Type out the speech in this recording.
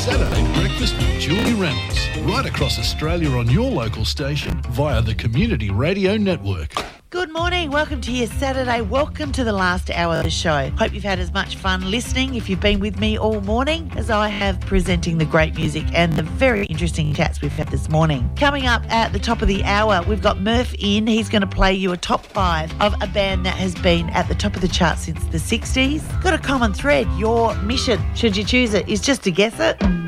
Saturday Breakfast with Julie Reynolds, right across Australia on your local station via the Community Radio Network. Good morning. Welcome to your Saturday. Welcome to the last hour of the show. Hope you've had as much fun listening, if you've been with me all morning, as I have presenting the great music and the very interesting chats we've had this morning. Coming up at the top of the hour, we've got Murph in. He's going to play you a top 5 of a band that has been at the top of the chart since the 60s. Got a common thread. Your mission, should you choose it, is just to guess it.